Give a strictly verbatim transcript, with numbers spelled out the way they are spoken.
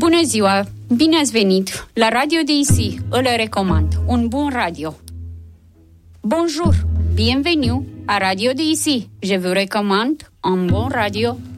Bună ziua! Bine ați venit la Radio D I C. Îl recomand. Un bun radio. Bonjour! Bienvenue à Radio D I C. Je vous recommande un bon radio.